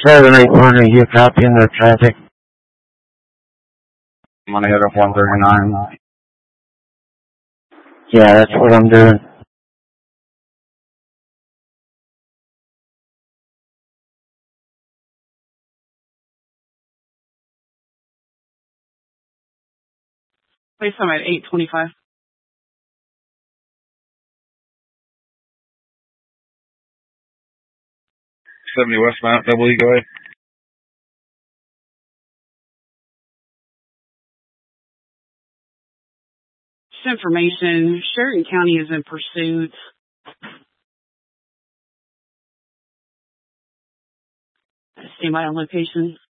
781, are you copying the traffic? I'm gonna hit up 139. Yeah, that's what I'm doing. Place time at 8:25. 70 westbound, double E, go ahead. Just information, Sheridan County is in pursuit. Stand by on location.